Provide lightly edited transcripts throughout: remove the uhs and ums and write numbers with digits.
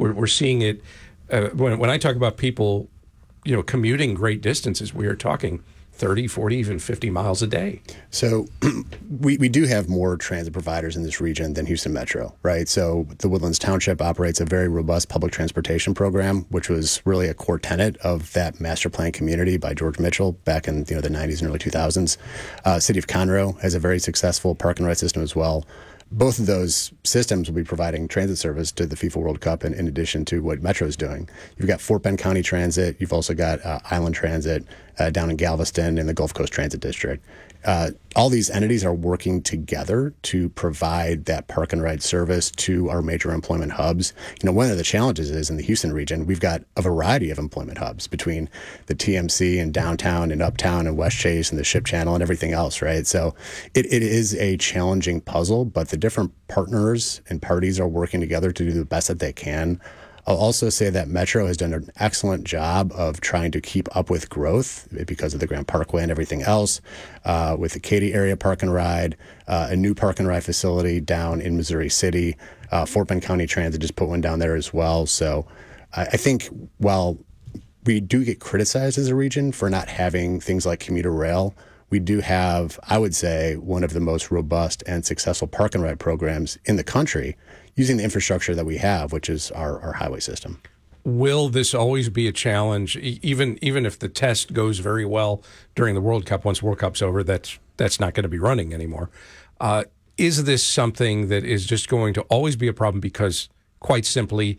We're seeing it when I talk about people, commuting great distances. We are talking 30, 40, even 50 miles a day. So we do have more transit providers in this region than Houston Metro, right? So the Woodlands Township operates a very robust public transportation program, which was really a core tenet of that master plan community by George Mitchell back in the 90s and early 2000s. City of Conroe has a very successful park and ride system as well. Both of those systems will be providing transit service to the FIFA World Cup in addition to what Metro is doing. You've got Fort Bend County Transit. You've also got Island Transit down in Galveston in the Gulf Coast Transit District. All these entities are working together to provide that park and ride service to our major employment hubs. One of the challenges is in the Houston region, we've got a variety of employment hubs between the TMC and downtown and uptown and West Chase and the Ship Channel and everything else, right? So it is a challenging puzzle, but the different partners and parties are working together to do the best that they can. I'll also say that Metro has done an excellent job of trying to keep up with growth because of the Grand Parkway and everything else, with the Katy area park and ride, a new park and ride facility down in Missouri City. Fort Bend County Transit just put one down there as well. So I think while we do get criticized as a region for not having things like commuter rail, we do have, I would say, one of the most robust and successful park and ride programs in the country using the infrastructure that we have, which is our highway system. Will this always be a challenge, even if the test goes very well during the World Cup? Once World Cup's over, that's not going to be running anymore. Is this something that is just going to always be a problem because, quite simply,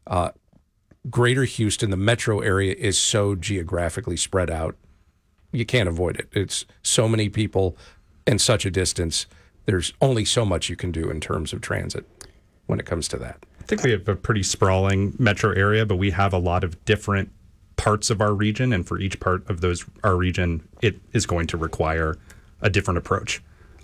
Greater Houston, the metro area, is so geographically spread out? You can't avoid it. It's so many people and such a distance. There's only so much you can do in terms of transit when it comes to that. I think we have a pretty sprawling metro area, but we have a lot of different parts of our region, and for each part of our region, it is going to require a different approach.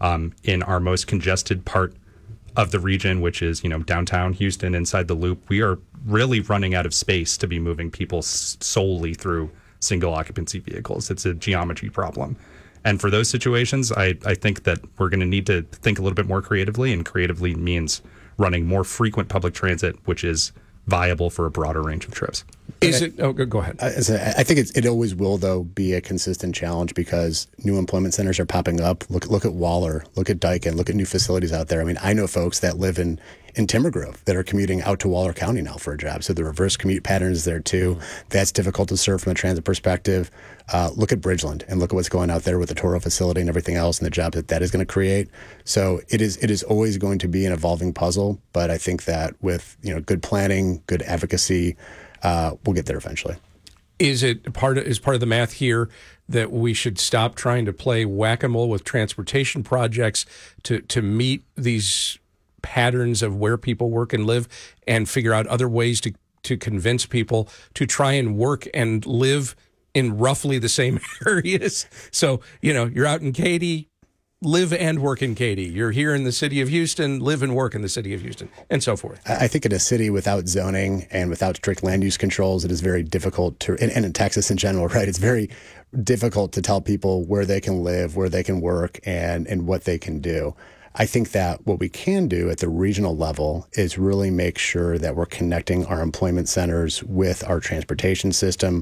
In our most congested part of the region, which is downtown Houston, inside the Loop, we are really running out of space to be moving people solely through single occupancy vehicles. It's a geometry problem. And for those situations, I think that we're going to need to think a little bit more creatively, and creatively means running more frequent public transit, which is viable for a broader range of trips. Is it? Oh, go ahead. I think it always will, though, be a consistent challenge because new employment centers are popping up. Look at Waller, look at Daikin, look at new facilities out there. I mean, I know folks that live in Timber Grove that are commuting out to Waller County now for a job. So the reverse commute pattern is there too. That's difficult to serve from a transit perspective. Look at Bridgeland and look at what's going out there with the Toro facility and everything else and the jobs that is going to create. So it is always going to be an evolving puzzle. But I think that with good planning, good advocacy, we'll get there eventually. Is part of the math here that we should stop trying to play whack-a-mole with transportation projects to meet these patterns of where people work and live, and figure out other ways to convince people to try and work and live in roughly the same areas? So, you're out in Katy, live and work in Katy. You're here in the city of Houston, live and work in the city of Houston, and so forth. I think in a city without zoning and without strict land use controls, it is very difficult to, and in Texas in general, right? It's very difficult to tell people where they can live, where they can work, and what they can do. I think that what we can do at the regional level is really make sure that we're connecting our employment centers with our transportation system.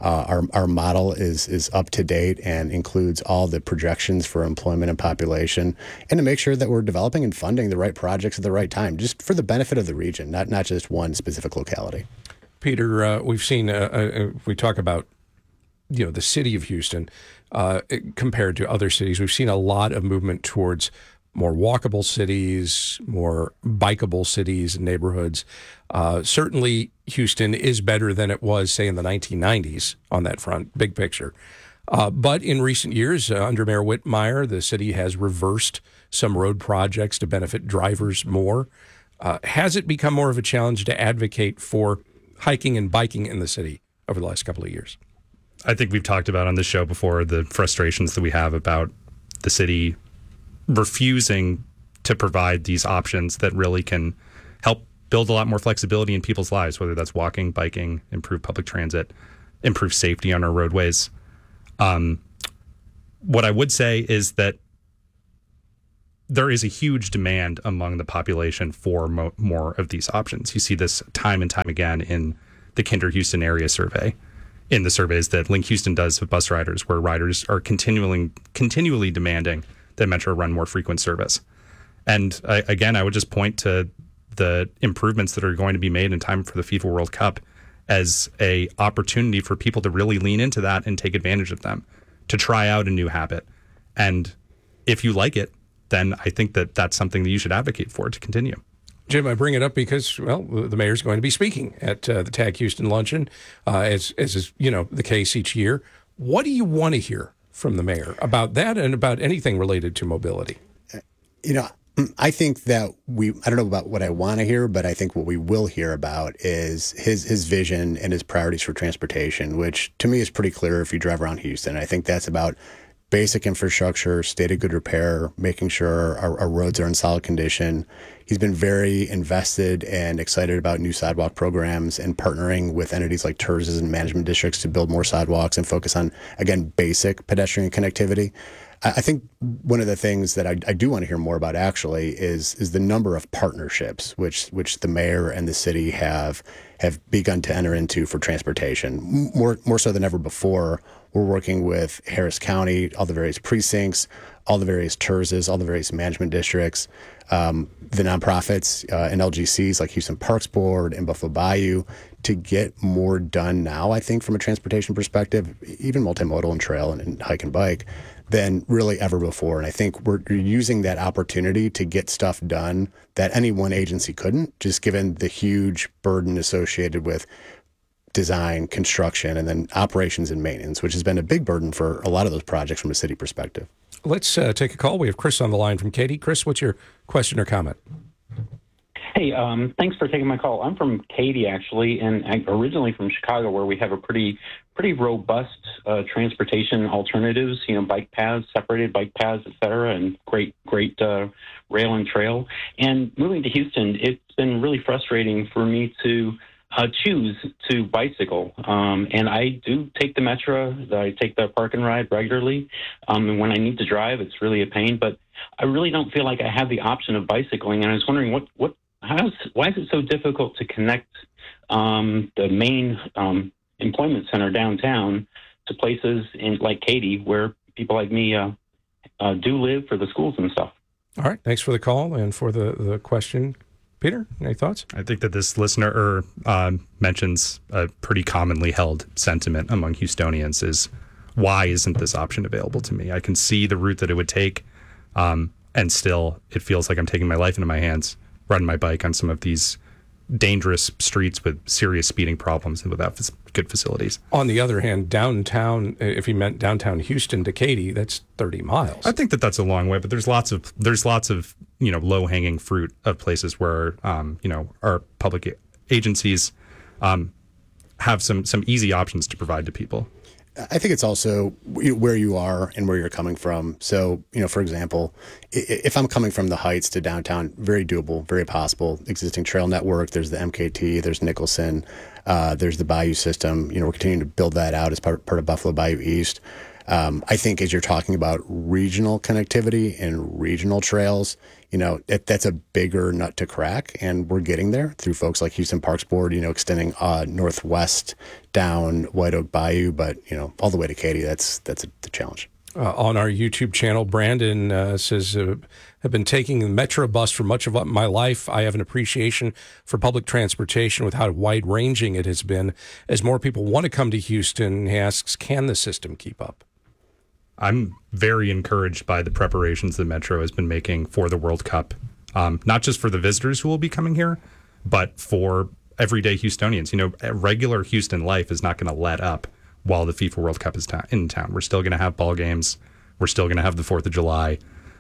Our model is up to date and includes all the projections for employment and population, and to make sure that we're developing and funding the right projects at the right time, just for the benefit of the region, not just one specific locality. Peter, we've seen, we talk about the city of Houston compared to other cities. We've seen a lot of movement towards more walkable cities, more bikeable cities and neighborhoods. Certainly, Houston is better than it was, say, in the 1990s on that front, big picture. But in recent years, under Mayor Whitmire, the city has reversed some road projects to benefit drivers more. Has it become more of a challenge to advocate for hiking and biking in the city over the last couple of years? I think we've talked about on the show before the frustrations that we have about the city refusing to provide these options that really can help build a lot more flexibility in people's lives, whether that's walking, biking, improve public transit, improve safety on our roadways. What I would say is that there is a huge demand among the population for more of these options. You see this time and time again in the Kinder Houston area survey, in the surveys that Link Houston does of bus riders, where riders are continually demanding that Metro run more frequent service. And again, I would just point to the improvements that are going to be made in time for the FIFA World Cup as a opportunity for people to really lean into that and take advantage of them, to try out a new habit. And if you like it, then I think that that's something that you should advocate for to continue. Jim, I bring it up because, well, the mayor's going to be speaking at the TAG Houston luncheon, as is the case each year. What do you want to hear from the mayor about that and about anything related to mobility? I think that I don't know about what I want to hear, but I think what we will hear about is his vision and his priorities for transportation, which to me is pretty clear if you drive around Houston. I think that's about basic infrastructure, state of good repair, making sure our roads are in solid condition. He's been very invested and excited about new sidewalk programs and partnering with entities like TERS and management districts to build more sidewalks and focus on, again, basic pedestrian connectivity. I think one of the things that I do want to hear more about actually is the number of partnerships which the mayor and the city have begun to enter into for transportation. More so than ever before, we're working with Harris County, all the various precincts, all the various TERSs, all the various management districts, the nonprofits and LGCs like Houston Parks Board and Buffalo Bayou to get more done now, I think, from a transportation perspective, even multimodal and trail and hike and bike, than really ever before. And I think we're using that opportunity to get stuff done that any one agency couldn't, just given the huge burden associated with design, construction, and then operations and maintenance, which has been a big burden for a lot of those projects from a city perspective. Let's take a call. We have Chris on the line from Katy. Chris, what's your question or comment? Hey, thanks for taking my call. I'm from Katy, actually, and I'm originally from Chicago, where we have a pretty robust transportation alternatives, bike paths, separated bike paths, et cetera, and great rail and trail. And moving to Houston, it's been really frustrating for me to choose to bicycle. And I do take the Metro. I take the park and ride regularly. And when I need to drive, it's really a pain. But I really don't feel like I have the option of bicycling. And I was wondering why is it so difficult to connect the main employment center downtown to places like Katy, where people like me do live, for the schools and stuff? All right. Thanks for the call and for the question. Peter, any thoughts? I think that this listener mentions a pretty commonly held sentiment among Houstonians is, why isn't this option available to me? I can see the route that it would take, and still it feels like I'm taking my life into my hands, riding my bike on some of these dangerous streets with serious speeding problems and without good facilities. On the other hand, downtown, if you meant downtown Houston to Katy, that's 30 miles. I think that that's a long way, but there's lots of low hanging fruit of places where our public agencies have some easy options to provide to people. I think it's also where you are and where you're coming from. So, for example, if I'm coming from the Heights to downtown, very doable, very possible. Existing trail network, there's the MKT, there's Nicholson, there's the Bayou system. We're continuing to build that out as part of Buffalo Bayou East. I think as you're talking about regional connectivity and regional trails, that's a bigger nut to crack, and we're getting there through folks like Houston Parks Board, extending northwest down White Oak Bayou, but all the way to Katy. That's the challenge. On our YouTube channel, Brandon says, "I've been taking the Metro bus for much of my life. I have an appreciation for public transportation with how wide-ranging it has been. As more people want to come to Houston," he asks, "can the system keep up?" I'm very encouraged by the preparations that Metro has been making for the World Cup, not just for the visitors who will be coming here, but for everyday Houstonians. Regular Houston life is not going to let up while the FIFA World Cup is in town. We're still going to have ball games. We're still going to have the 4th of July.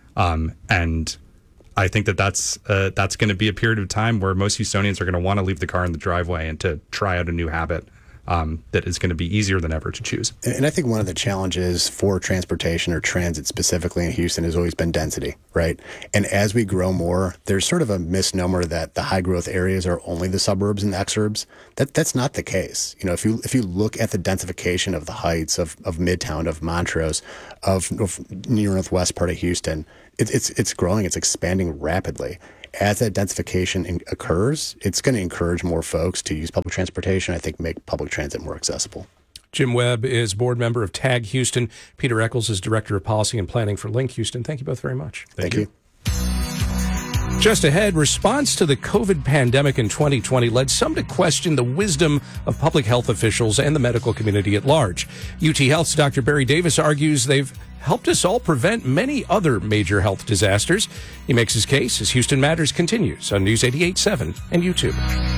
And I think that's going to be a period of time where most Houstonians are going to want to leave the car in the driveway and to try out a new habit that is going to be easier than ever to choose. And I think one of the challenges for transportation or transit specifically in Houston has always been density, right? And as we grow more, there's sort of a misnomer that the high growth areas are only the suburbs and the exurbs. That's not the case. If you look at the densification of the Heights, of Midtown, of Montrose, of near northwest part of Houston, it's growing, it's expanding rapidly. As that densification occurs, it's going to encourage more folks to use public transportation, I think make public transit more accessible. Jim Webb is board member of TAG Houston. Peter Eccles is director of policy and planning for Link Houston. Thank you both very much. Thank you. Just ahead, response to the COVID pandemic in 2020 led some to question the wisdom of public health officials and the medical community at large. UT Health's Dr. Barry Davis argues they've helped us all prevent many other major health disasters. He makes his case as Houston Matters continues on News 88.7 and YouTube.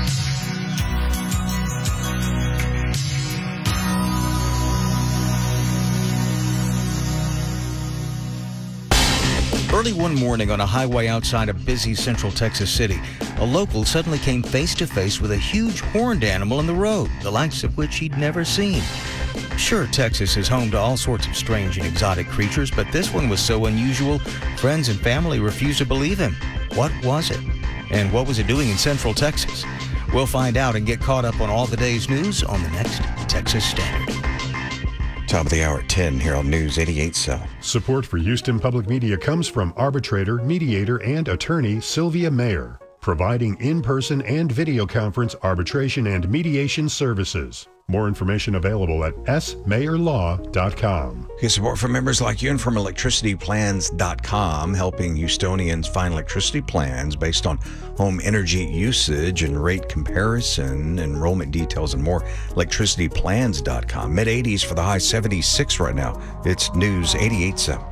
Early one morning on a highway outside a busy central Texas city, a local suddenly came face to face with a huge horned animal in the road, the likes of which he'd never seen. Sure, Texas is home to all sorts of strange and exotic creatures, but this one was so unusual, friends and family refused to believe him. What was it? And what was it doing in central Texas? We'll find out and get caught up on all the day's news on the next Texas Standard. Top of the hour at 10 here on News 88.7. Support for Houston Public Media comes from arbitrator, mediator, and attorney Sylvia Mayer, providing in-person and video conference arbitration and mediation services. More information available at smayerlaw.com. Get support from members like you and from electricityplans.com, helping Houstonians find electricity plans based on home energy usage and rate comparison, enrollment details, and more. Electricityplans.com. Mid-80s for the high, 76 right now. It's News 88.7.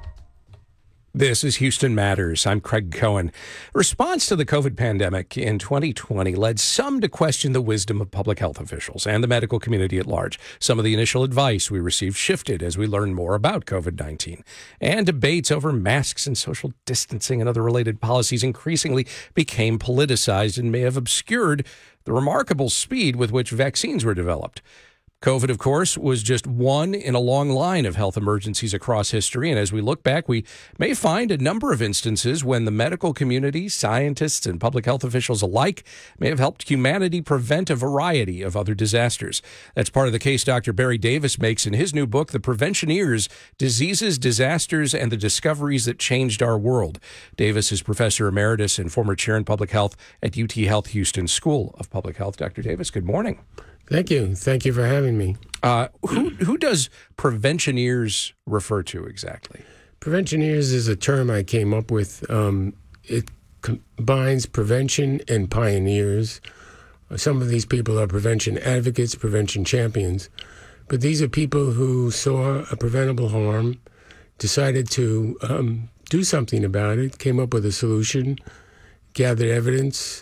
This is Houston Matters. I'm Craig Cohen. Response to the COVID pandemic in 2020 led some to question the wisdom of public health officials and the medical community at large. Some of the initial advice we received shifted as we learned more about COVID-19. And debates over masks and social distancing and other related policies increasingly became politicized and may have obscured the remarkable speed with which vaccines were developed. COVID, of course, was just one in a long line of health emergencies across history. And as we look back, we may find a number of instances when the medical community, scientists, and public health officials alike may have helped humanity prevent a variety of other disasters. That's part of the case Dr. Barry Davis makes in his new book, The Preventioneers: Diseases, Disasters, and the Discoveries That Changed Our World. Davis is professor emeritus and former chair in public health at UT Health Houston School of Public Health. Dr. Davis, good morning. Thank you. Thank you for having me. Who does Preventioneers refer to exactly? Preventioneers is a term I came up with. It combines prevention and pioneers. Some of these people are prevention advocates, prevention champions. But these are people who saw a preventable harm, decided to do something about it, came up with a solution, gathered evidence,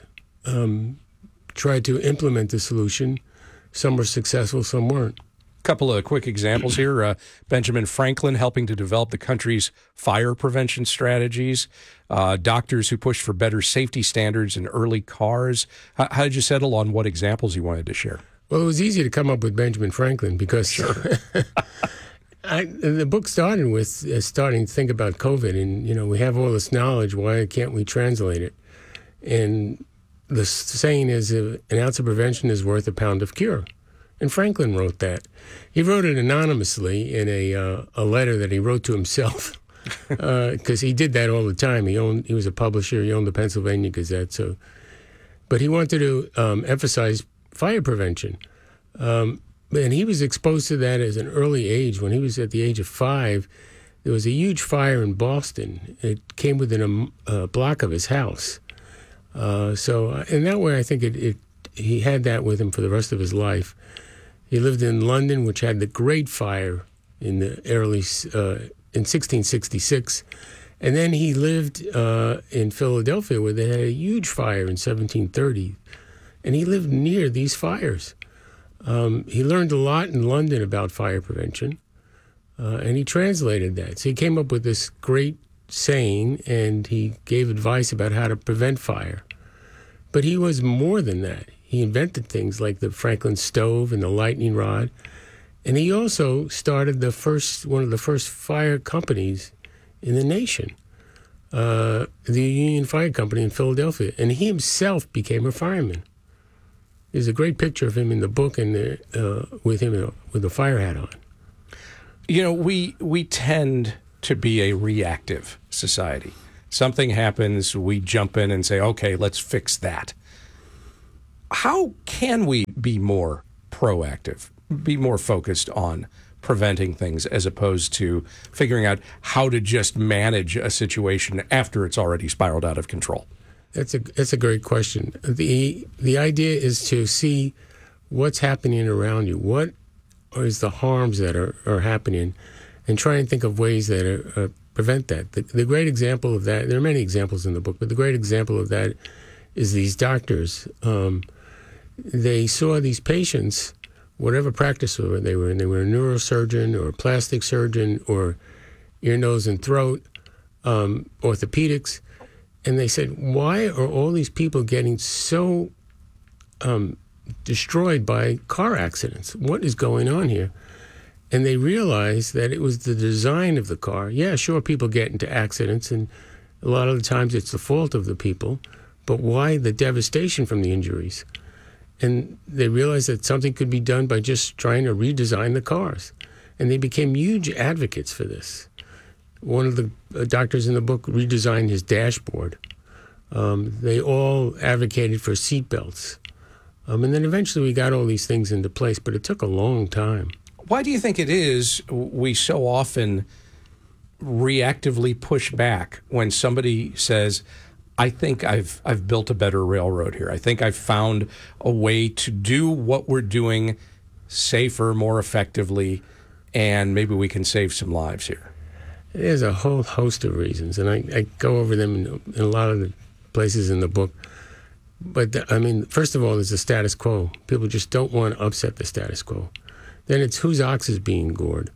tried to implement the solution. Some were successful, some weren't. A couple of quick examples here. Benjamin Franklin helping to develop the country's fire prevention strategies. Doctors who pushed for better safety standards in early cars. How did you settle on what examples you wanted to share? Well, it was easy to come up with Benjamin Franklin because the book started with starting to think about COVID. And, we have all this knowledge. Why can't we translate it? And the saying is an ounce of prevention is worth a pound of cure. And Franklin wrote that. He wrote it anonymously in a letter that he wrote to himself because he did that all the time. He was a publisher. He owned the Pennsylvania Gazette. But he wanted to emphasize fire prevention. And he was exposed to that at an early age. When he was at the age of 5, there was a huge fire in Boston. It came within a block of his house. So in that way, I think he had that with him for the rest of his life. He lived in London, which had the Great Fire in the in 1666, and then he lived in Philadelphia, where they had a huge fire in 1730, and he lived near these fires. He learned a lot in London about fire prevention, and he translated that. So he came up with this great saying, and he gave advice about how to prevent fire. But he was more than that. He invented things like the Franklin stove and the lightning rod. And he also started one of the first fire companies in the nation, the Union Fire Company in Philadelphia. And he himself became a fireman. There's a great picture of him in the book and with him with a fire hat on. We tend to be a reactive society. Something happens, we jump in and say, okay, let's fix that. How can we be more proactive, be more focused on preventing things as opposed to figuring out how to just manage a situation after it's already spiraled out of control? That's a great question. The idea is to see what's happening around you. What is the harms that are happening, and try and think of ways that prevent that. The great example of that, there are many examples in the book, but the great example of that is these doctors. They saw these patients, whatever practice they were in. They were a neurosurgeon or a plastic surgeon or ear, nose, and throat, orthopedics. And they said, why are all these people getting so destroyed by car accidents? What is going on here? And they realized that it was the design of the car. Yeah, sure, people get into accidents, and a lot of the times it's the fault of the people, but why the devastation from the injuries? And they realized that something could be done by just trying to redesign the cars. And they became huge advocates for this. One of the doctors in the book redesigned his dashboard. They all advocated for seat belts. And then eventually we got all these things into place, but it took a long time. Why do you think it is we so often reactively push back when somebody says, I think I've built a better railroad here. I think I've found a way to do what we're doing safer, more effectively, and maybe we can save some lives here? There's a whole host of reasons, and I go over them in a lot of the places in the book. But, first of all, there's the status quo. People just don't want to upset the status quo. Then it's whose ox is being gored.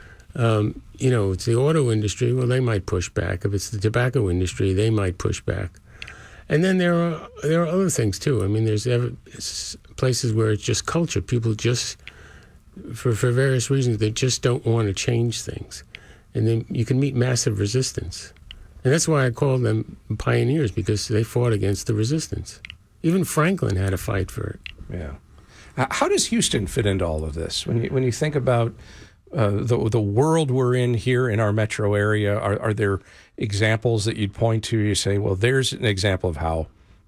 It's the auto industry, well, they might push back. If it's the tobacco industry, they might push back. And then there are other things, too. There's places where it's just culture. People just, for various reasons, they just don't want to change things. And then you can meet massive resistance. And that's why I call them pioneers, because they fought against the resistance. Even Franklin had a fight for it. Yeah. How does Houston fit into all of this? When you think about the world we're in here in our metro area, are there examples that you'd point to? You say, well, there's an example of how,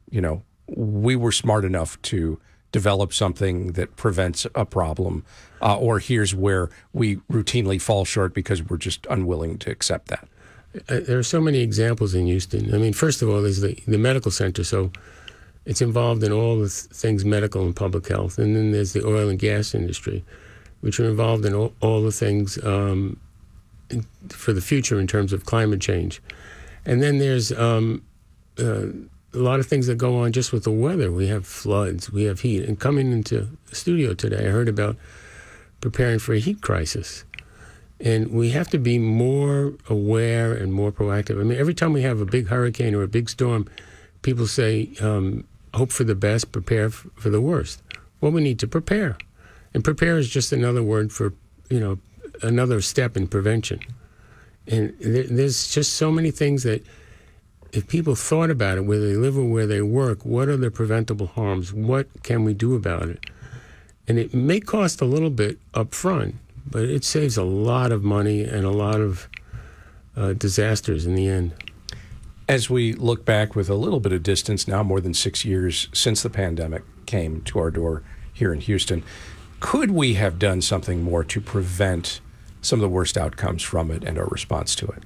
we were smart enough to develop something that prevents a problem, or here's where we routinely fall short because we're just unwilling to accept that. There are so many examples in Houston. First of all, there's the medical center, so it's involved in all the things medical and public health. And then there's the oil and gas industry, which are involved in all the things for the future in terms of climate change. And then there's a lot of things that go on just with the weather. We have floods, we have heat. And coming into the studio today, I heard about preparing for a heat crisis. And we have to be more aware and more proactive. Every time we have a big hurricane or a big storm, people say, hope for the best, prepare for the worst. Well, we need to prepare. And prepare is just another word for, another step in prevention. And there's just so many things that if people thought about it, where they live or where they work, what are the preventable harms? What can we do about it? And it may cost a little bit up front, but it saves a lot of money and a lot of disasters in the end. As we look back with a little bit of distance now, more than 6 years since the pandemic came to our door here in Houston, could we have done something more to prevent some of the worst outcomes from it and our response to it?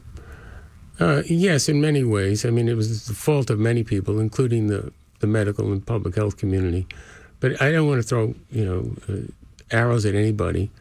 Yes, in many ways. It was the fault of many people, including the medical and public health community. But I don't want to throw, arrows at anybody.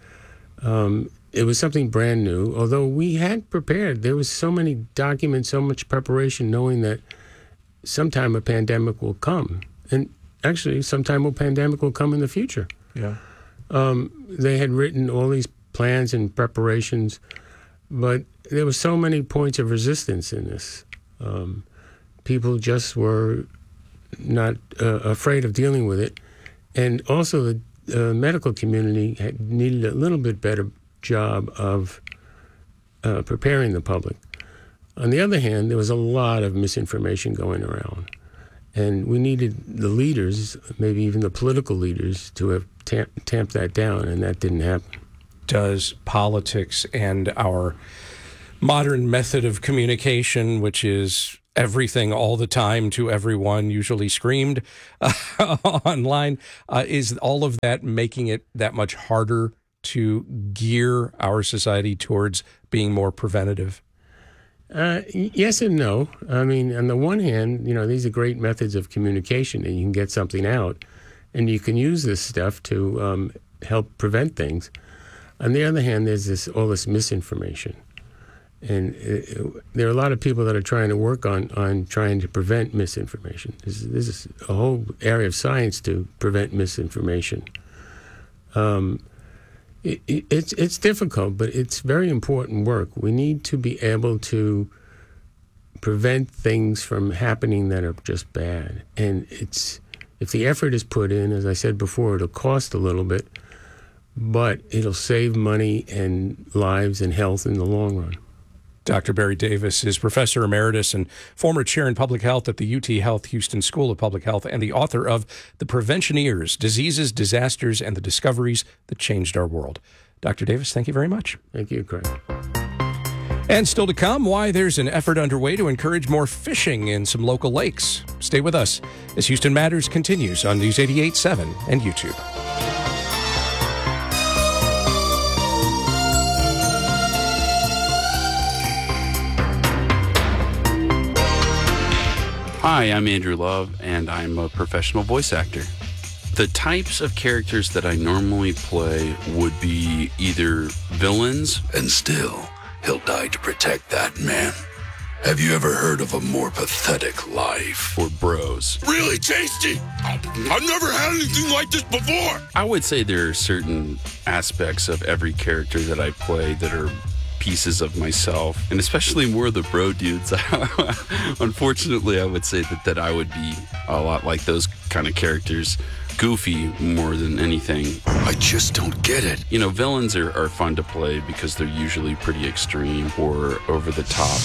It was something brand new, although we had prepared. There was so many documents, so much preparation, knowing that sometime a pandemic will come. And actually, sometime a pandemic will come in the future. Yeah. They had written all these plans and preparations, but there were so many points of resistance in this. People just were not afraid of dealing with it. And also the medical community needed a little bit better job of preparing the public. On the other hand, there was a lot of misinformation going around. And we needed the leaders, maybe even the political leaders, to have tamped that down, and that didn't happen. Does politics and our modern method of communication, which is everything all the time to everyone, usually screamed online. Is all of that making it that much harder to gear our society towards being more preventative? Yes and no. I mean, on the one hand, these are great methods of communication, and you can get something out, and you can use this stuff to help prevent things. On the other hand, there's all this misinformation. And there are a lot of people that are trying to work on trying to prevent misinformation. This is a whole area of science to prevent misinformation. It's difficult, but it's very important work. We need to be able to prevent things from happening that are just bad. And if the effort is put in, as I said before, it'll cost a little bit, but it'll save money and lives and health in the long run. Dr. Barry Davis is Professor Emeritus and former Chair in Public Health at the UT Health Houston School of Public Health and the author of The Preventioneers, Diseases, Disasters, and the Discoveries That Changed Our World. Dr. Davis, thank you very much. Thank you, Craig. And still to come, why there's an effort underway to encourage more fishing in some local lakes. Stay with us as Houston Matters continues on News 88.7 and YouTube. Hi, I'm Andrew Love, and I'm a professional voice actor. The types of characters that I normally play would be either villains. And still, he'll die to protect that man. Have you ever heard of a more pathetic life? Or bros. Really tasty! I've never had anything like this before! I would say there are certain aspects of every character that I play that are pieces of myself, and especially more of the bro dudes. Unfortunately, I would say that I would be a lot like those kind of characters, goofy more than anything. I just don't get it. You know, villains are fun to play because they're usually pretty extreme or over the top.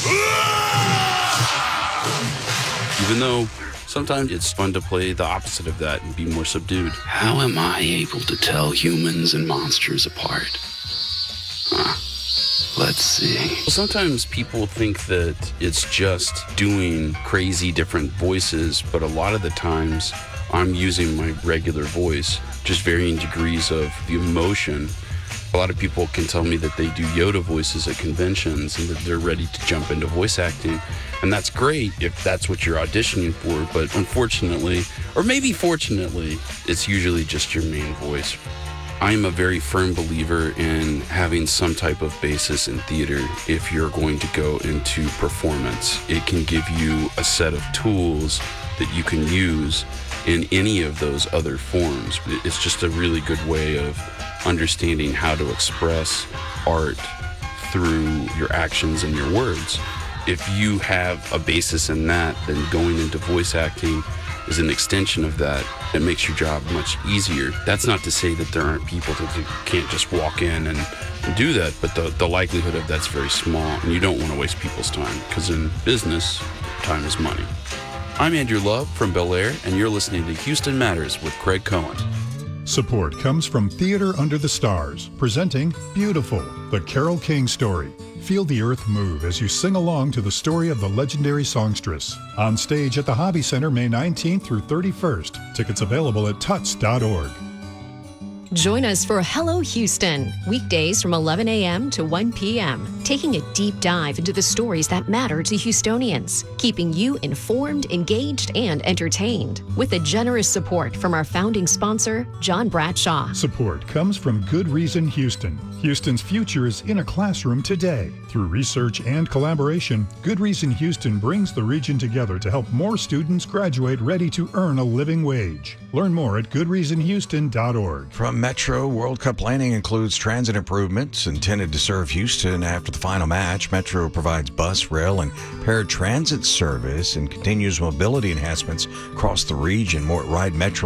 Even though sometimes it's fun to play the opposite of that and be more subdued. How am I able to tell humans and monsters apart? Let's see. Sometimes people think that it's just doing crazy different voices, but a lot of the times I'm using my regular voice, just varying degrees of the emotion. A lot of people can tell me that they do Yoda voices at conventions and that they're ready to jump into voice acting. And that's great if that's what you're auditioning for, but unfortunately, or maybe fortunately, it's usually just your main voice. I'm a very firm believer in having some type of basis in theater if you're going to go into performance. It can give you a set of tools that you can use in any of those other forms. It's just a really good way of understanding how to express art through your actions and your words. If you have a basis in that, then going into voice acting is an extension of that. It makes your job much easier. That's not to say that there aren't people that can't just walk in and do that, but the likelihood of that's very small, and you don't want to waste people's time, because in business, time is money. I'm Andrew Love from Bel Air, and you're listening to Houston Matters with Craig Cohen. Support comes from Theater Under the Stars, presenting Beautiful, the Carole King story. Feel the earth move as you sing along to the story of the legendary songstress. On stage at the Hobby Center May 19th through 31st. Tickets available at tuts.org. Join us for Hello Houston, weekdays from 11 a.m. to 1 p.m., taking a deep dive into the stories that matter to Houstonians, keeping you informed, engaged, and entertained. With the generous support from our founding sponsor, John Bradshaw. Support comes from Good Reason Houston. Houston's future is in a classroom today. Through research and collaboration, Good Reason Houston brings the region together to help more students graduate ready to earn a living wage. Learn more at goodreasonhouston.org. From Metro, World Cup planning includes transit improvements intended to serve Houston after the final match. Metro provides bus, rail, and paratransit service and continues mobility enhancements across the region. More at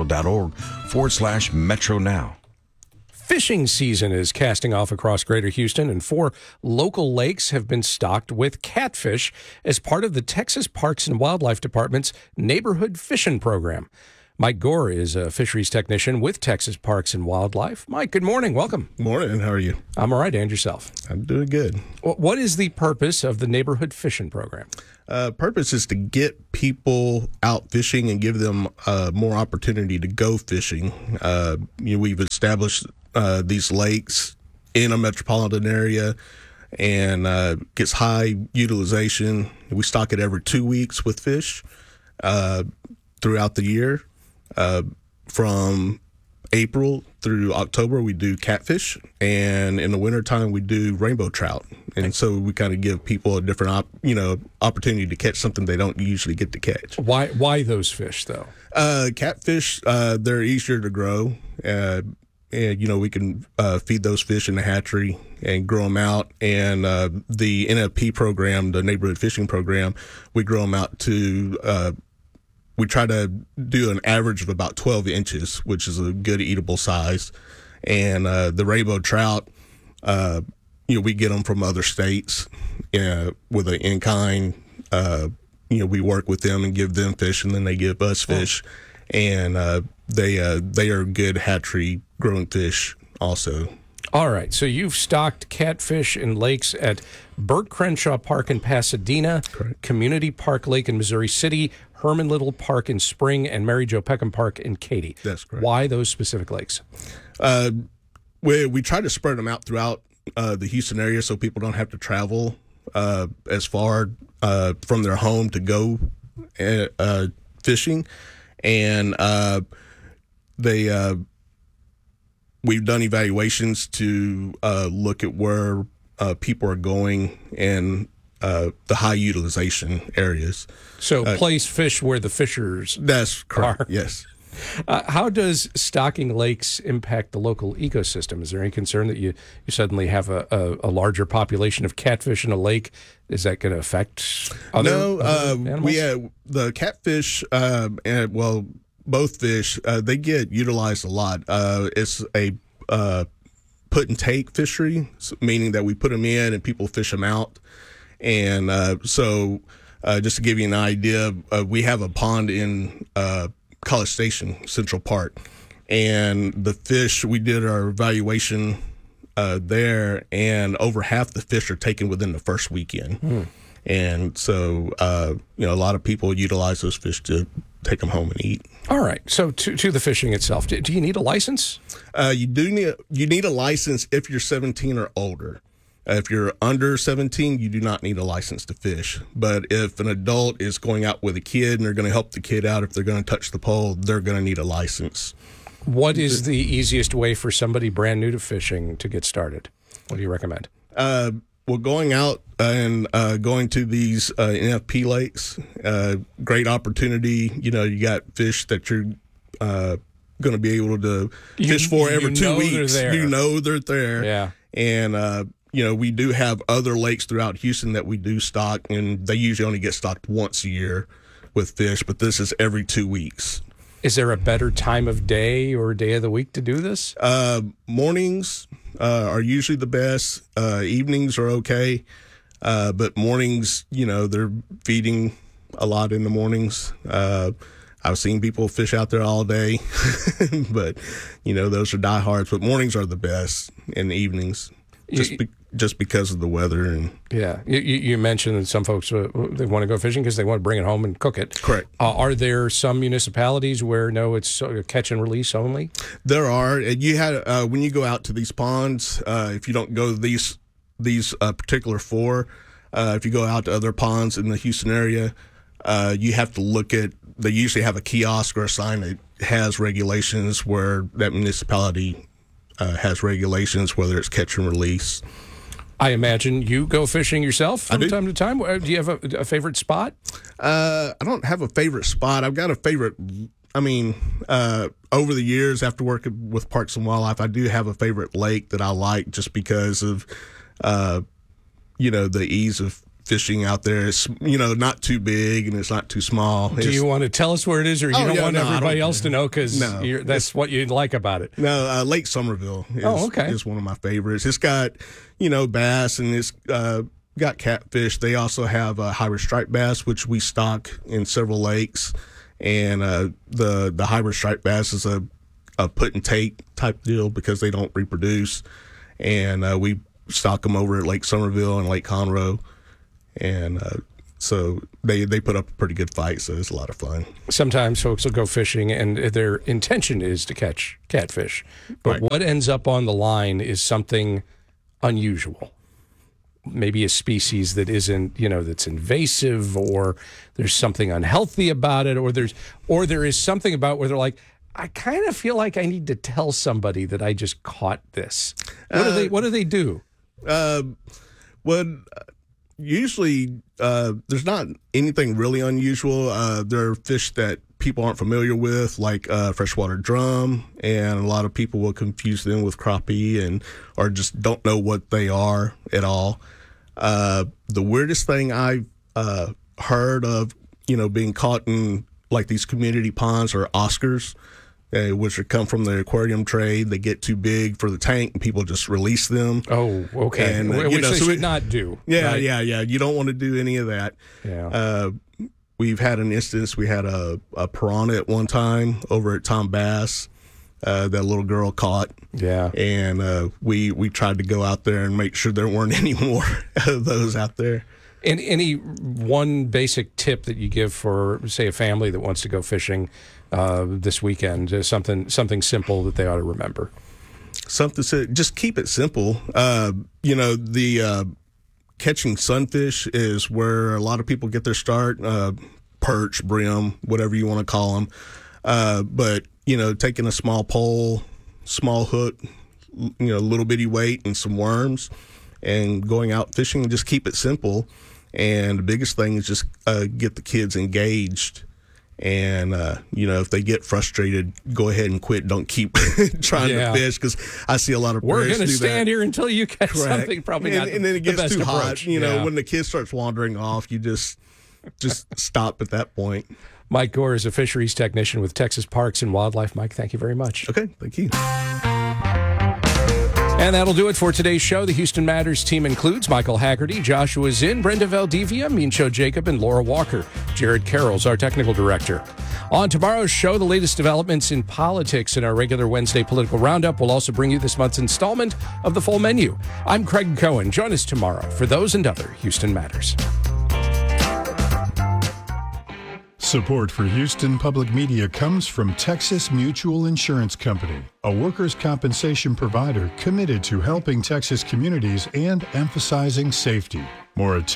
ridemetro.org/Metro now. Fishing season is casting off across Greater Houston, and 4 local lakes have been stocked with catfish as part of the Texas Parks and Wildlife Department's Neighborhood Fishing Program. Mike Gore is a fisheries technician with Texas Parks and Wildlife. Mike, good morning. Welcome. Morning. How are you? I'm all right. And yourself? I'm doing good. What is the purpose of the neighborhood fishing program? Purpose is to get people out fishing and give them more opportunity to go fishing. We've established these lakes in a metropolitan area and gets high utilization. We stock it every 2 weeks with fish throughout the year. From April through October, we do catfish, and in the wintertime, we do rainbow trout. And so we kind of give people a different opportunity to catch something they don't usually get to catch. Why those fish, though? Catfish, they're easier to grow. And, we can feed those fish in the hatchery and grow them out. And the NFP program, the neighborhood fishing program, we grow them out to we try to do an average of about 12 inches, which is a good eatable size. And the rainbow trout, we get them from other states with an in-kind. We work with them and give them fish, and then they give us fish. And they are good hatchery growing fish also. All right. So you've stocked catfish in lakes at Burt Crenshaw Park in Pasadena, Correct. Community Park Lake in Missouri City, Herman Little Park in Spring, and Mary Jo Peckham Park in Katy. That's correct. Why those specific lakes? We try to spread them out throughout the Houston area so people don't have to travel as far from their home to go fishing. And we've done evaluations to look at where people are going and the high utilization areas. So place fish where the fishers That's correct. are. Yes. How does stocking lakes impact the local ecosystem? Is there any concern that you suddenly have a larger population of catfish in a lake? Is that going to affect other animals? We the catfish both fish they get utilized a lot. It's a put and take fishery, meaning that we put them in and people fish them out. And just to give you an idea, we have a pond in College Station, Central Park. And the fish, we did our evaluation there, and over half the fish are taken within the first weekend. And so, a lot of people utilize those fish to take them home and eat. All right. So to the fishing itself, do you need a license? You need a license if you're 17 or older. If you're under 17, you do not need a license to fish. But if an adult is going out with a kid and they're going to help the kid out, if they're going to touch the pole, they're going to need a license. What is the easiest way for somebody brand new to fishing to get started? What do you recommend? Going out and going to these NFP lakes, great opportunity. You got fish that you're going to be able to fish for every 2 weeks. They're there. Yeah. And, we do have other lakes throughout Houston that we do stock, and they usually only get stocked once a year with fish, but this is every 2 weeks. Is there a better time of day or day of the week to do this? Mornings are usually the best. Evenings are okay. But mornings, they're feeding a lot in the mornings. I've seen people fish out there all day, but, those are diehards. But mornings are the best, and the evenings. Just because of the weather. And yeah, you mentioned that some folks they want to go fishing because they want to bring it home and cook it. Correct. Are there some municipalities where it's catch and release only? There are. You had when you go out to these ponds, if you don't go to these particular four, if you go out to other ponds in the Houston area, you have to look at. They usually have a kiosk or a sign that has regulations where that municipality has regulations, whether it's catch and release. I imagine you go fishing yourself from time to time. Do you have a favorite spot? I don't have a favorite spot. I've got a favorite. Over the years, after working with Parks and Wildlife, I do have a favorite lake that I like just because of, the ease of fishing out there. It's, not too big and it's not too small. Do you want to tell us where it is, or you don't want everybody else to know because that's what you like about it? No, Lake Somerville is one of my favorites. It's got, bass, and it's got catfish. They also have hybrid striped bass, which we stock in several lakes. And the hybrid striped bass is a put and take type deal because they don't reproduce. And we stock them over at Lake Somerville and Lake Conroe. And so they put up a pretty good fight, so it's a lot of fun. Sometimes folks will go fishing and their intention is to catch catfish. But Right. what ends up on the line is something unusual. Maybe a species that isn't, that's invasive, or there's something unhealthy about it, or there is something about where they're like, I kind of feel like I need to tell somebody that I just caught this. What do they do? Usually there's not anything really unusual. There are fish that people aren't familiar with, like freshwater drum, and a lot of people will confuse them with crappie or just don't know what they are at all. The weirdest thing I've heard of, being caught in like these community ponds are Oscars, which come from the aquarium trade. They get too big for the tank, and people just release them. Oh, okay. And, which they should not do. Yeah, right? yeah. You don't want to do any of that. Yeah. We've had an instance. We had a piranha at one time over at Tom Bass that little girl caught. Yeah. And we tried to go out there and make sure there weren't any more of those out there. And any one basic tip that you give for, say, a family that wants to go fishing this weekend, something simple that they ought to remember? Just keep it simple. Catching sunfish is where a lot of people get their start, perch, brim, whatever you want to call them. But, taking a small pole, small hook, little bitty weight and some worms and going out fishing, and just keep it simple. And the biggest thing is just get the kids engaged. And, if they get frustrated, go ahead and quit. Don't keep trying to fish, because I see a lot of We're parents going to do stand that. here until you catch something. Probably not and then it the gets best too approach. hot. When the kid starts wandering off, you just stop at that point. Mike Gore is a fisheries technician with Texas Parks and Wildlife. Mike, thank you very much. Okay, thank you. And that'll do it for today's show. The Houston Matters team includes Michael Haggerty, Joshua Zinn, Brenda Valdivia, Mincho Jacob, and Laura Walker. Jared Carroll's our technical director. On tomorrow's show, the latest developments in politics in our regular Wednesday political roundup. We'll also bring you this month's installment of The Full Menu. I'm Craig Cohen. Join us tomorrow for those and other Houston Matters. Support for Houston Public Media comes from Texas Mutual Insurance Company, a workers' compensation provider committed to helping Texas communities and emphasizing safety. More at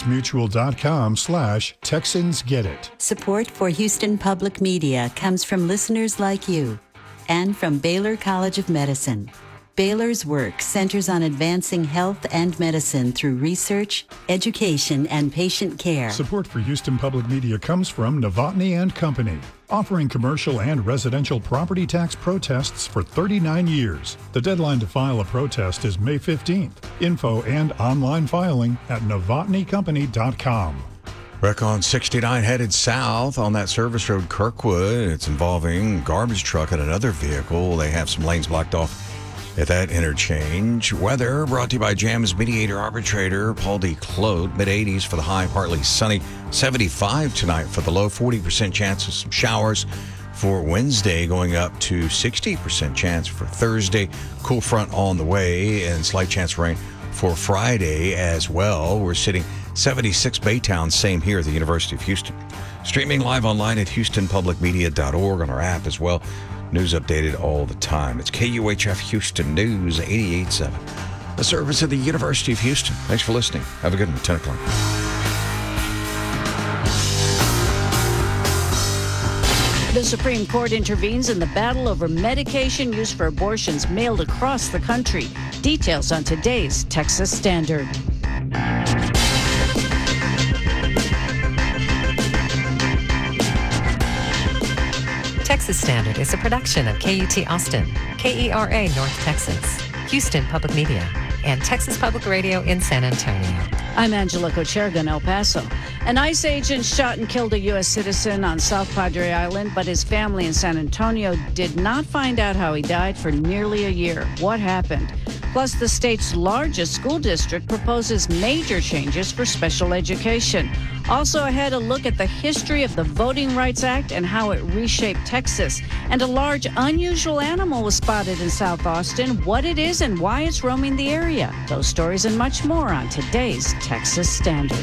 texasmutual.com/TexansGetIt. Support for Houston Public Media comes from listeners like you and from Baylor College of Medicine. Baylor's work centers on advancing health and medicine through research, education, and patient care. Support for Houston Public Media comes from Novotny and Company, offering commercial and residential property tax protests for 39 years. The deadline to file a protest is May 15th. Info and online filing at novotnycompany.com. Wreck on 69 headed south on that service road Kirkwood. It's involving garbage truck and another vehicle. They have some lanes blocked off at that interchange. Weather brought to you by Jam's mediator arbitrator Paul D. Clote. Mid-80s for the high, partly sunny. 75 tonight for the low. 40% chance of some showers for Wednesday, going up to 60% chance for Thursday. Cool front on the way, and slight chance of rain for Friday as well. We're sitting 76 Baytown, same here at the University of Houston. Streaming live online at houstonpublicmedia.org, on our app as well. News updated all the time. It's KUHF Houston News 88.7, a service of the University of Houston. Thanks for listening. Have a good one. 10 o'clock. The Supreme Court intervenes in the battle over medication used for abortions mailed across the country. Details on today's Texas Standard. Texas Standard is a production of KUT Austin, KERA North Texas, Houston Public Media, and Texas Public Radio in San Antonio. I'm Angela Cocherga in El Paso. An ICE agent shot and killed a U.S. citizen on South Padre Island, but his family in San Antonio did not find out how he died for nearly a year. What happened? Plus, the state's largest school district proposes major changes for special education. Also ahead, a look at the history of the Voting Rights Act and how it reshaped Texas. And a large, unusual animal was spotted in South Austin, what it is and why it's roaming the area. Those stories and much more on today's Texas Standard.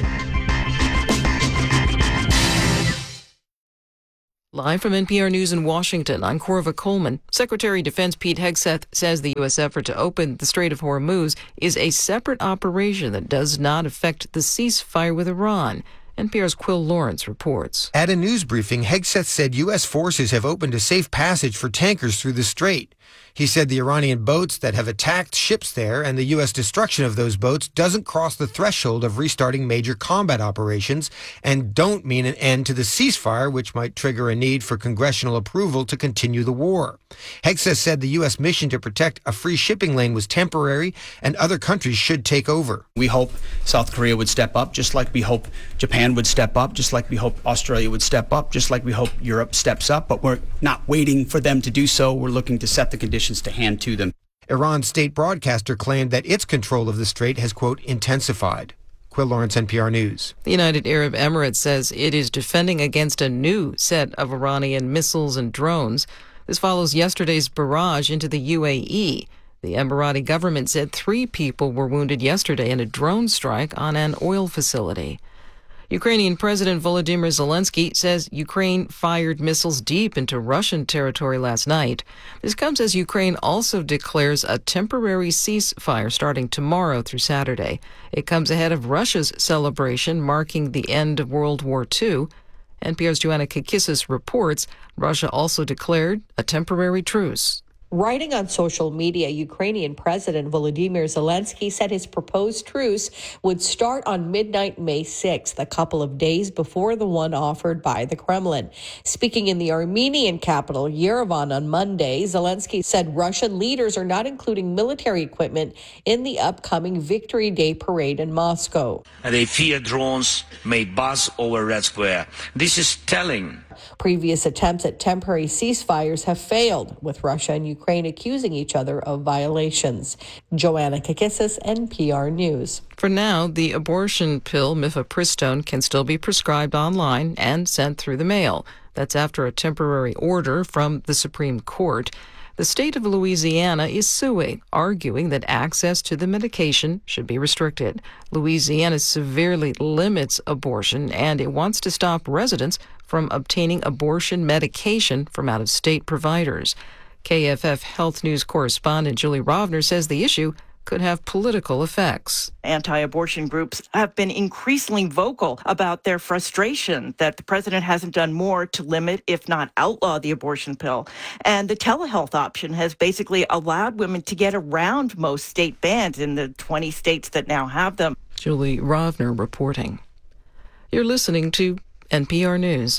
Live from NPR News in Washington, I'm Corva Coleman. Secretary of Defense Pete Hegseth says the U.S. effort to open the Strait of Hormuz is a separate operation that does not affect the ceasefire with Iran. NPR's Quill Lawrence reports. At a news briefing, Hegseth said U.S. forces have opened a safe passage for tankers through the strait. He said the Iranian boats that have attacked ships there and the U.S. destruction of those boats doesn't cross the threshold of restarting major combat operations and don't mean an end to the ceasefire, which might trigger a need for congressional approval to continue the war. Hegseth said the U.S. mission to protect a free shipping lane was temporary and other countries should take over. We hope South Korea would step up, just like we hope Japan would step up, just like we hope Australia would step up, just like we hope Europe steps up. But we're not waiting for them to do so. We're looking to set the conditions to hand to them. Iran's state broadcaster claimed that its control of the strait has, quote, intensified. Quill Lawrence, NPR News. The United Arab Emirates says it is defending against a new set of Iranian missiles and drones. This follows yesterday's barrage into the UAE. The Emirati government said 3 people were wounded yesterday in a drone strike on an oil facility. Ukrainian President Volodymyr Zelensky says Ukraine fired missiles deep into Russian territory last night. This comes as Ukraine also declares a temporary ceasefire starting tomorrow through Saturday. It comes ahead of Russia's celebration marking the end of World War II. NPR's Joanna Kakissis reports Russia also declared a temporary truce. Writing on social media, Ukrainian President Volodymyr Zelensky said his proposed truce would start on midnight May 6th, a couple of days before the one offered by the Kremlin. Speaking in the Armenian capital, Yerevan, on Monday, Zelensky said Russian leaders are not including military equipment in the upcoming Victory Day parade in Moscow. They fear drones may buzz over Red Square. This is telling. Previous attempts at temporary ceasefires have failed, with Russia and Ukraine accusing each other of violations. Joanna Kakissis, NPR News. For now, the abortion pill mifepristone can still be prescribed online and sent through the mail. That's after a temporary order from the Supreme Court. The state of Louisiana is suing, arguing that access to the medication should be restricted. Louisiana severely limits abortion, and it wants to stop residents from obtaining abortion medication from out-of-state providers. KFF Health News correspondent Julie Rovner says the issue could have political effects. Anti-abortion groups have been increasingly vocal about their frustration that the president hasn't done more to limit, if not outlaw, the abortion pill. And the telehealth option has basically allowed women to get around most state bans in the 20 states that now have them. Julie Rovner reporting. You're listening to NPR News.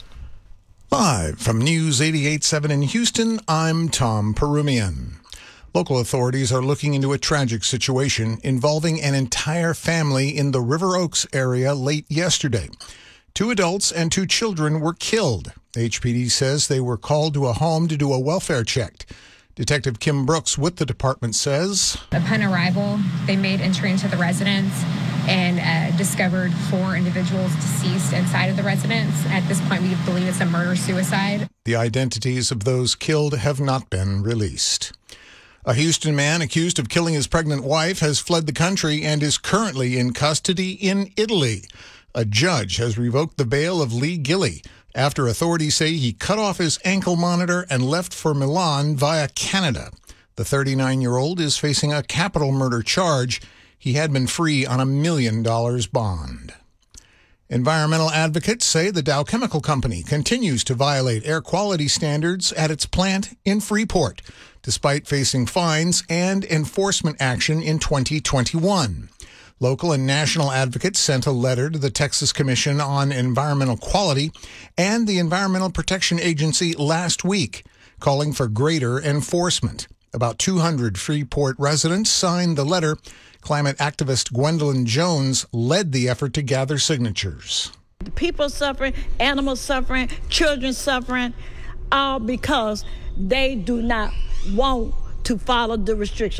Live from News 88.7 in Houston, I'm Tom Perumian. Local authorities are looking into a tragic situation involving an entire family in the River Oaks area late yesterday. 2 adults and 2 children were killed. HPD says they were called to a home to do a welfare check. Detective Kim Brooks with the department says, upon arrival, they made entry into the residence and discovered 4 individuals deceased inside of the residence. At this point, we believe it's a murder-suicide. The identities of those killed have not been released. A Houston man accused of killing his pregnant wife has fled the country and is currently in custody in Italy. A judge has revoked the bail of Lee Gilly after authorities say he cut off his ankle monitor and left for Milan via Canada. The 39-year-old is facing a capital murder charge. He had been free on $1 million bond. Environmental advocates say the Dow Chemical Company continues to violate air quality standards at its plant in Freeport, despite facing fines and enforcement action in 2021. Local and national advocates sent a letter to the Texas Commission on Environmental Quality and the Environmental Protection Agency last week, calling for greater enforcement. About 200 Freeport residents signed the letter. Climate activist Gwendolyn Jones led the effort to gather signatures. People suffering, animals suffering, children suffering, all because they do not want to follow the restrictions.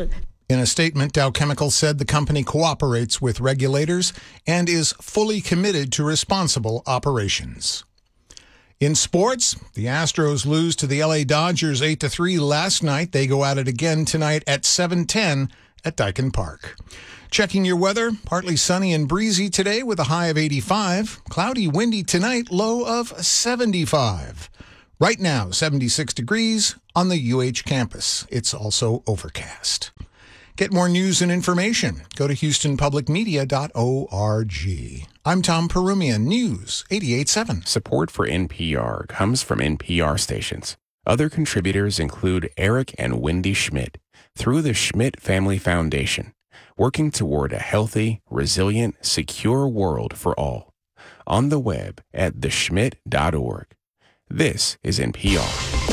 In a statement, Dow Chemical said the company cooperates with regulators and is fully committed to responsible operations. In sports, the Astros lose to the LA Dodgers 8-3 last night. They go at it again tonight at 7:10 at Daikin Park. Checking your weather, partly sunny and breezy today with a high of 85. Cloudy, windy tonight, low of 75. Right now, 76 degrees on the UH campus. It's also overcast. Get more news and information. Go to HoustonPublicMedia.org. I'm Tom Perumian, News 88.7. Support for NPR comes from NPR stations. Other contributors include Eric and Wendy Schmidt through the Schmidt Family Foundation, working toward a healthy, resilient, secure world for all. On the web at theschmidt.org. This is NPR.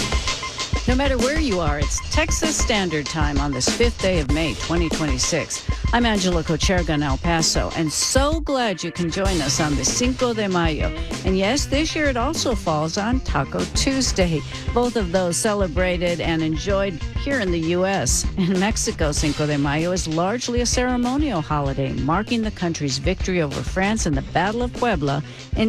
No matter where you are, it's Texas Standard Time on this 5th day of May, 2026. I'm Angela Kocherga in El Paso, and so glad you can join us on the Cinco de Mayo. And yes, this year it also falls on Taco Tuesday. Both of those celebrated and enjoyed here in the U.S. In Mexico, Cinco de Mayo is largely a ceremonial holiday, marking the country's victory over France in the Battle of Puebla in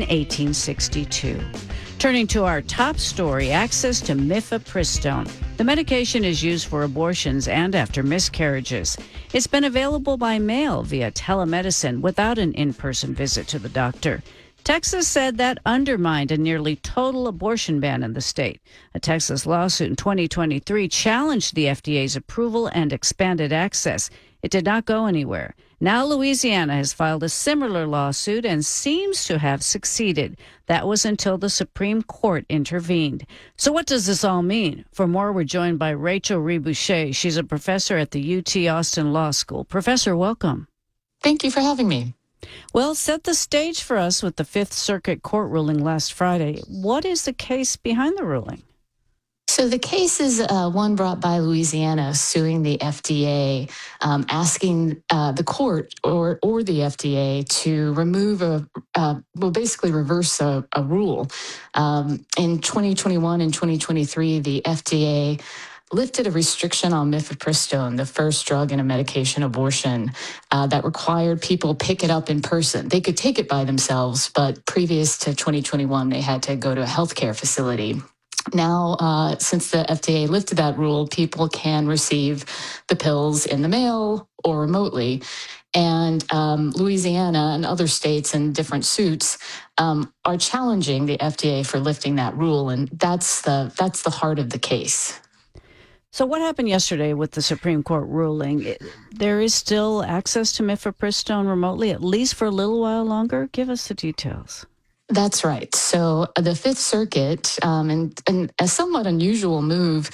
1862. Turning to our top story, access to mifepristone. The medication is used for abortions and after miscarriages. It's been available by mail via telemedicine without an in-person visit to the doctor. Texas said that undermined a nearly total abortion ban in the state. A Texas lawsuit in 2023 challenged the FDA's approval and expanded access. It did not go anywhere. Now Louisiana has filed a similar lawsuit and seems to have succeeded. That was until the Supreme Court intervened. So what does this all mean? For more, we're joined by Rachel Reboucher. She's a professor at the UT Austin Law School. Professor, welcome. Thank you for having me. Well, set the stage for us with the Fifth Circuit Court ruling last Friday. What is the case behind the ruling? So the case is one brought by Louisiana suing the FDA, asking the court or the FDA to remove basically reverse a rule. In 2021 and 2023, the FDA lifted a restriction on mifepristone, the first drug in a medication abortion, that required people pick it up in person. They could take it by themselves, but previous to 2021, they had to go to a healthcare facility. Now, since the FDA lifted that rule, people can receive the pills in the mail or remotely. And Louisiana and other states in different suits are challenging the FDA for lifting that rule, and that's the heart of the case. So what happened yesterday with the Supreme Court ruling? There is still access to mifepristone remotely, at least for a little while longer? Give us the details. That's right. So the Fifth Circuit, in a somewhat unusual move,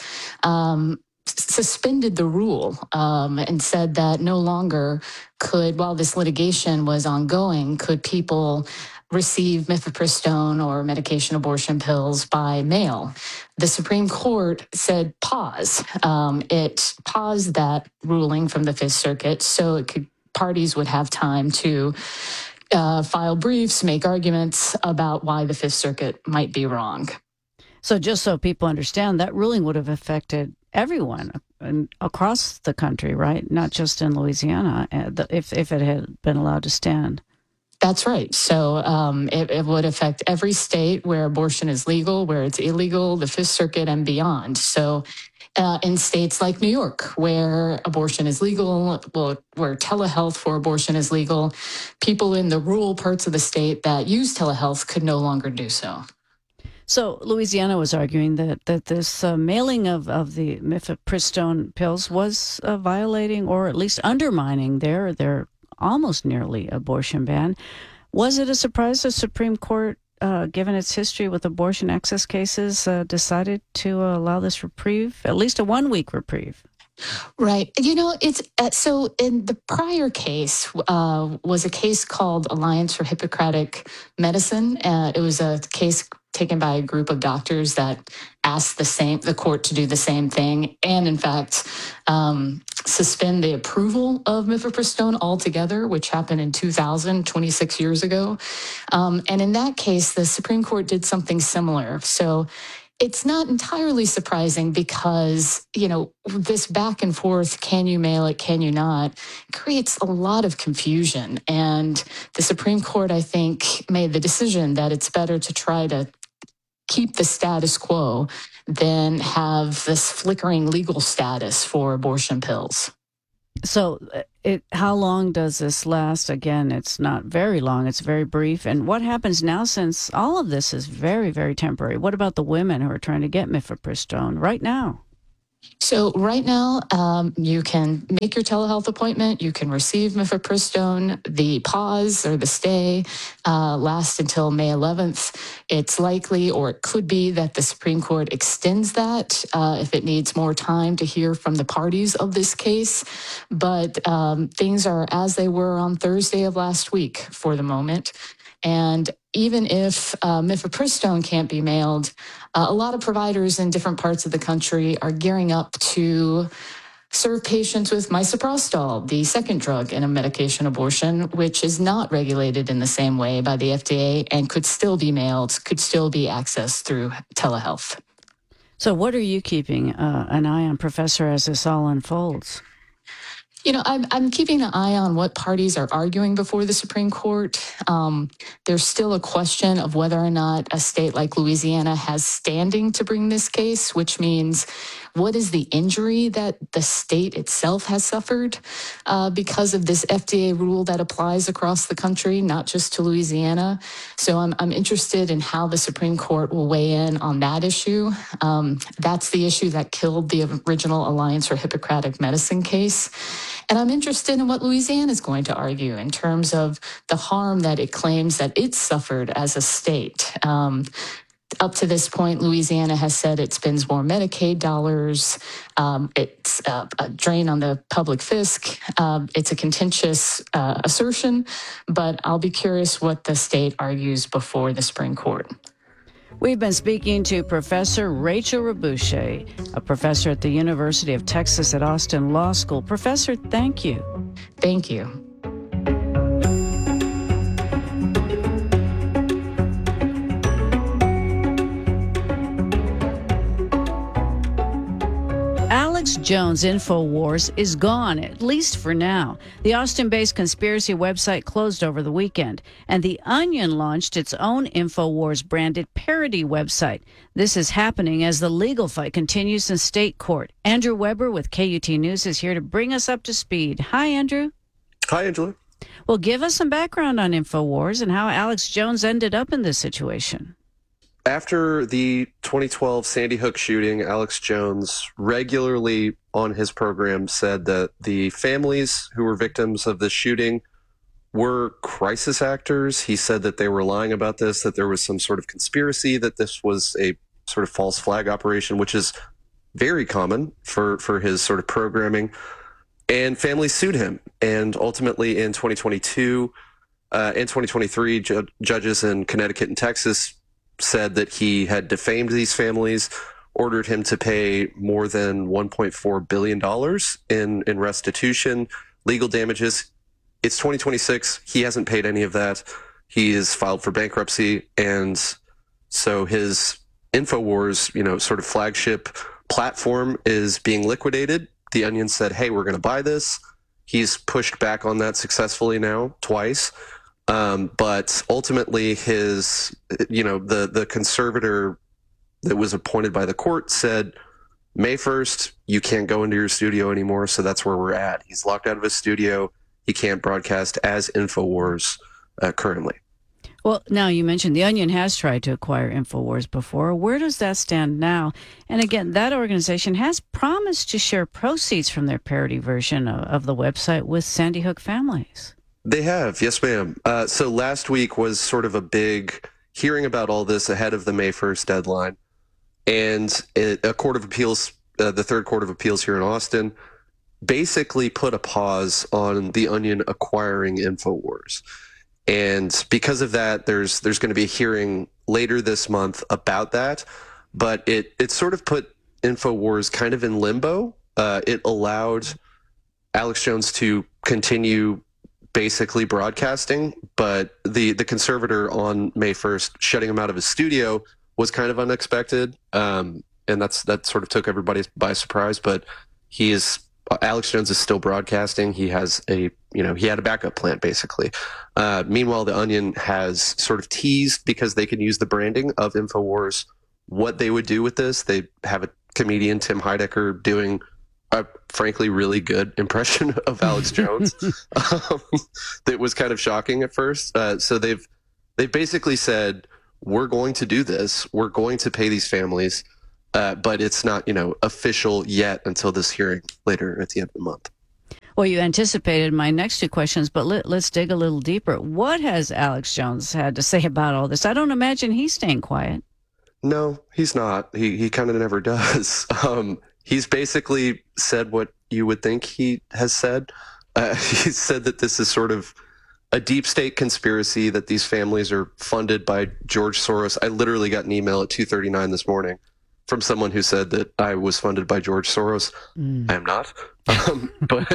suspended the rule and said that no longer could, while this litigation was ongoing, could people receive mifepristone or medication abortion pills by mail. The Supreme Court said pause. It paused that ruling from the Fifth Circuit so parties would have time to file briefs, make arguments about why the Fifth Circuit might be wrong. So just so people understand, that ruling would have affected everyone across the country, right? Not just in Louisiana, if it had been allowed to stand. That's right. So it would affect every state where abortion is legal, where it's illegal, the Fifth Circuit and beyond. So in states like New York, where abortion is legal, where telehealth for abortion is legal, people in the rural parts of the state that use telehealth could no longer do so. So Louisiana was arguing that this mailing of the mifepristone pills was violating or at least undermining their almost nearly abortion ban. Was it a surprise the Supreme Court, given its history with abortion access cases, decided to allow this reprieve, at least a 1-week reprieve? Right. It's so in the prior case was a case called Alliance for Hippocratic Medicine. It was a case taken by a group of doctors that asked the court to do the same thing, and in fact suspend the approval of mifepristone altogether, which happened in 2000, 26 years ago. And in that case, the Supreme Court did something similar. So It's not entirely surprising because, this back and forth, can you mail it, can you not, creates a lot of confusion. And the Supreme Court, I think, made the decision that it's better to try to keep the status quo than have this flickering legal status for abortion pills. So how long does this last? Again, it's not very long. It's very brief. And what happens now, since all of this is very, very temporary? What about the women who are trying to get mifepristone right now? So right now, you can make your telehealth appointment. You can receive mifepristone. The pause or the stay lasts until May 11th. It's likely, or it could be, that the Supreme Court extends that if it needs more time to hear from the parties of this case. But things are as they were on Thursday of last week for the moment. And even if mifepristone can't be mailed, a lot of providers in different parts of the country are gearing up to serve patients with misoprostol, the second drug in a medication abortion, which is not regulated in the same way by the FDA and could still be mailed, could still be accessed through telehealth. So what are you keeping an eye on, Professor, as this all unfolds? I'm keeping an eye on what parties are arguing before the Supreme Court. There's still a question of whether or not a state like Louisiana has standing to bring this case, which means what is the injury that the state itself has suffered because of this FDA rule that applies across the country, not just to Louisiana. So I'm interested in how the Supreme Court will weigh in on that issue. That's the issue that killed the original Alliance for Hippocratic Medicine case. And I'm interested in what Louisiana is going to argue in terms of the harm that it claims that it's suffered as a state. Up to this point, Louisiana has said it spends more Medicaid dollars. It's a drain on the public fisc. It's a contentious assertion, but I'll be curious what the state argues before the Supreme Court. We've been speaking to Professor Rachel Rabouche, a professor at the University of Texas at Austin Law School. Professor, thank you. Thank you. Alex Jones' InfoWars is gone, at least for now. The Austin-based conspiracy website closed over the weekend, and The Onion launched its own InfoWars-branded parody website. This is happening as the legal fight continues in state court. Andrew Weber with KUT News is here to bring us up to speed. Hi, Andrew. Hi, Angela. Well, give us some background on InfoWars and how Alex Jones ended up in this situation. After the 2012 Sandy Hook shooting, Alex Jones regularly on his program said that the families who were victims of this shooting were crisis actors. He said that they were lying about this, that there was some sort of conspiracy, that this was a sort of false flag operation, which is very common for his sort of programming. And families sued him. And ultimately in 2022 and 2023, judges in Connecticut and Texas said that he had defamed these families, ordered him to pay more than $1.4 billion in restitution, legal damages. It's 2026. He hasn't paid any of that. He is filed for bankruptcy. And so his InfoWars, sort of flagship platform is being liquidated. The Onion said, hey, we're going to buy this. He's pushed back on that successfully now twice. But ultimately his, the conservator that was appointed by the court said, May 1st, you can't go into your studio anymore. So that's where we're at. He's locked out of his studio. He can't broadcast as InfoWars currently. Well, now you mentioned The Onion has tried to acquire InfoWars before. Where does that stand now? And again, that organization has promised to share proceeds from their parody version of the website with Sandy Hook families. They have, yes, ma'am. So last week was sort of a big hearing about all this ahead of the May 1st deadline. And a court of appeals, the Third Court of Appeals here in Austin, basically put a pause on The Onion acquiring InfoWars. And because of that, there's going to be a hearing later this month about that. But it sort of put InfoWars kind of in limbo. It allowed Alex Jones to continue basically broadcasting, but the conservator on May 1st shutting him out of his studio was kind of unexpected. And that sort of took everybody by surprise, but Alex Jones is still broadcasting. He has he had a backup plan basically. Meanwhile, The Onion has sort of teased, because they can use the branding of InfoWars, what they would do with this. They have a comedian, Tim Heidecker, doing a frankly really good impression of Alex Jones. That was kind of shocking at first. So they've basically said, we're going to do this. We're going to pay these families. But it's not, official yet until this hearing later at the end of the month. Well, you anticipated my next two questions, but let's dig a little deeper. What has Alex Jones had to say about all this? I don't imagine he's staying quiet. No, he's not. He kind of never does. He's basically said what you would think he has said. He said that this is sort of a deep state conspiracy, that these families are funded by George Soros. I literally got an email at 2:39 this morning from someone who said that I was funded by George Soros. I am not. But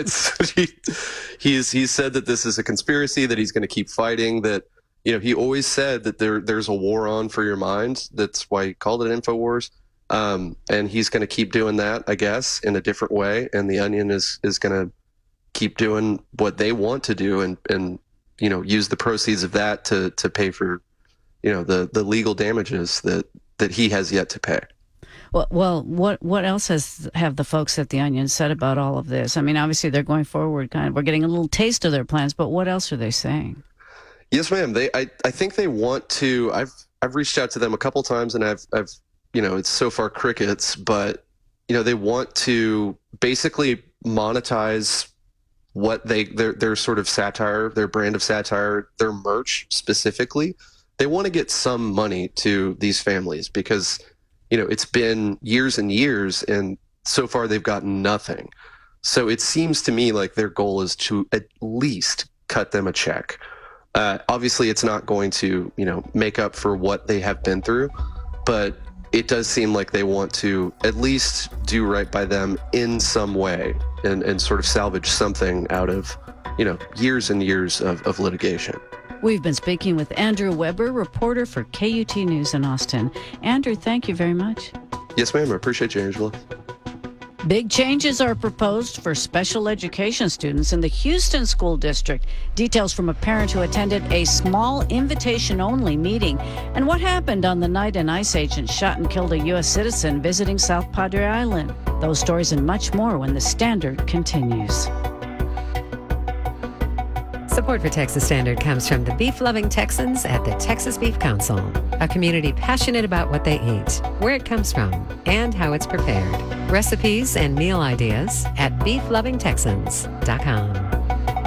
he's said that this is a conspiracy, that he's going to keep fighting, that, he always said that there's a war on for your mind. That's why he called it InfoWars. And he's going to keep doing that, I guess, in a different way. And The Onion is going to keep doing what they want to do and use the proceeds of that to pay for, the legal damages that he has yet to pay. Well, what else have the folks at The Onion said about all of this? I mean, obviously they're going forward, we're getting a little taste of their plans, but what else are they saying? Yes, ma'am. I think they want to. I've reached out to them a couple times, and I've it's so far crickets, but they want to basically monetize what their sort of satire, their brand of satire, their merch specifically. They want to get some money to these families, because it's been years and years, and so far they've gotten nothing. So it seems to me like their goal is to at least cut them a check. Obviously, it's not going to, make up for what they have been through, but it does seem like they want to at least do right by them in some way and sort of salvage something out of, years and years of litigation. We've been speaking with Andrew Weber, reporter for KUT News in Austin. Andrew, thank you very much. Yes, ma'am. I appreciate you, Angela. Big changes are proposed for special education students in the Houston School District. Details from a parent who attended a small invitation-only meeting, and what happened on the night an ICE agent shot and killed a U.S. citizen visiting South Padre Island. Those stories and much more when The Standard continues. Support for Texas Standard comes from the beef-loving Texans at the Texas Beef Council, a community passionate about what they eat, where it comes from, and how it's prepared. Recipes and meal ideas at beeflovingtexans.com.